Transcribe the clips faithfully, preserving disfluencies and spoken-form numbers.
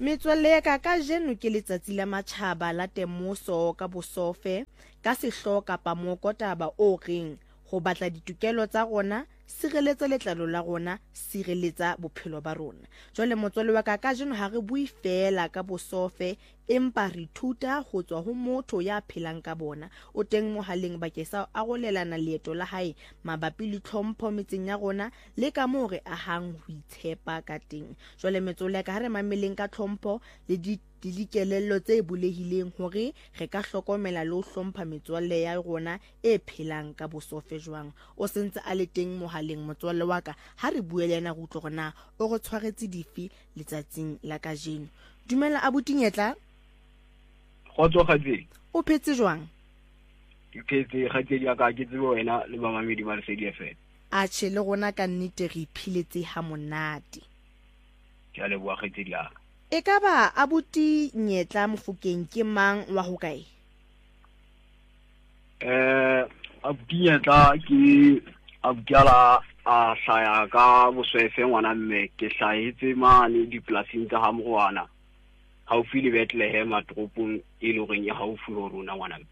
Metswalle ka ka jeno ke letsatsi la matjhaba la temoso ka bosofe ka sehlo kapa mokotaba o reng ho batla ditokelo tsa rona, sireletsa letlalo la rona, sireletsa bophelo ba rona. Jwale motswalle wa ka ka jeno ha re bui fela ka bosofe, empa re thuta ho tswa ho motho ya phelang ka bona. O teng mohaleng bakeng sa arolelana leeto la hae mabapi le tlhompho metseng ya rona le ka moo re ahang ho itshepa ka teng. Jwale metswalle ka ha re mameleng ka tlhompho le di dikelello tse bulehileng hore re ka hlokomela le ho hlompha metswalle ya rona e phelang ka bosofe jwang. O sentse a le teng mohaleng motswalle wa ka, ha re bue le yena go utlwa gore na o go tshwaretse dife letsatsing la kajeno. Dumela abuti Nyetla. Khotso khatsi. O phetse jwang? Ke phetse khatsi ya ka ke tsebo wena le mamamedi ba Lesedi F M. A tshele rona ka nnete re philetse ha monate. Ke a leboa khatsi ya. E ka ba abuti Nyetla Mofokeng ke mang wa ho kae? Eh abuti Nyetla ke abukala a hlaya ka boswefe ngwana mme ke hlahetse mane dipolasing tsa ha Mogwana haufi le Bethlehem atropong e le reng ya haufi ho rona ngwana.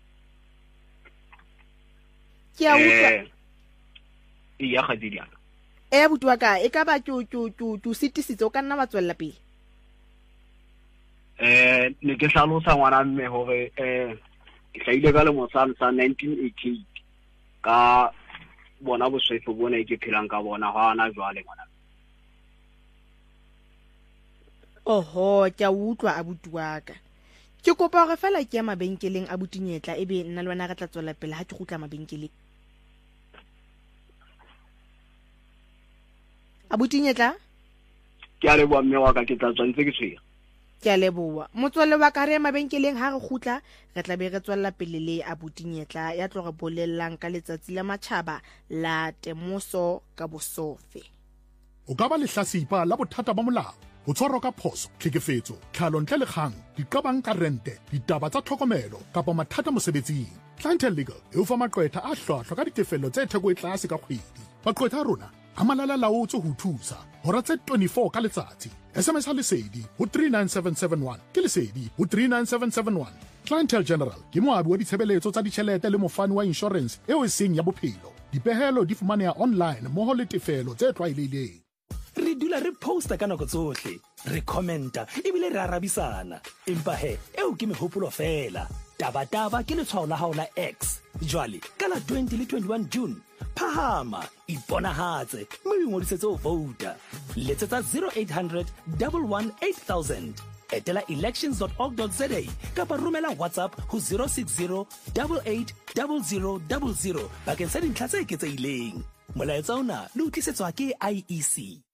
Ke a utlwa. Eh ya khatsi ya. E abuti wa ka e ka ba tju tju tju sitisitse o ka nna batswella pele. Eh ne ke hlalosa ngwana mme hore eh ke hlaile ka le mosang sa nineteen eighty-eight ka bona boswefe bona ke phelang ka bona ha ana jwale ngwana. Oho ke a utlwa abuti wa ka. Ke kopa hore fela ke ya mabenkeleng abuti Nyetla ebe nna le wena re tla tswela pele ha ke gutla mabenkeleng. Abuti Nyetla? Ke a leboa mme wa ka ke tla tswa ntse ke tshwere. Ke a leboa. Motswalle wa ka re mabenkeleng ha re gutla re tla be re tswella pele le abuti Nyetla ya tlo re bolellang ka letsatsi la matjhaba la temoso ka bosofe. O ka ba lehlasipa la bothata ba molao, ho tshwarwa ka phoso, tlhekefetso, tlhalo ntle le kgang, diqabang ka rente, ditaba tsa tlhokomelo kapa mathata mosebetsing. Clientele Legal e o fa maqwetha a hlwahlwa ka ditefello tse theko e tlase ka kgwedi. Maqwetha a rona a malala laotswe ho thusa hora tse twenty-four ka letsatsi. S M S ha Lesedi ho three nine seven seven one ke Lesedi ho three nine seven seven one. Clientele General ke moabi wa ditshebeletso tsa ditjhelete le mofani wa insurance eo e seng ya bophelo. Dipehelo di fumaneha online moho le tefelo tse tlwaelehileng. Re dula re posta ka nako tsohle, re commenta ebile re arabisana. Empa he eo ke mehopolo fela. Taba taba ke letshwao la hao la X. Jwale ka la twenty le twenty-one June phahama iponahatse mme o ngodisetse ho vouta. Letsetsa zero eight hundred one one eight thousand. Etela elections dot org dot za kapa romela WhatsApp ho zero six zero eight eight zero zero zero zero bakeng sa dintlha tse eketsehileng. Molaetsa ona le utlisetswa ke I E C.